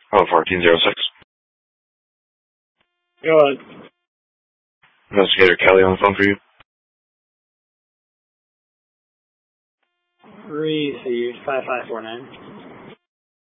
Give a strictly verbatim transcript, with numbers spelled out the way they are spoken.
Oh, fourteen zero six. Go ahead. Investigator Kelly on the phone for you. Received five five four nine.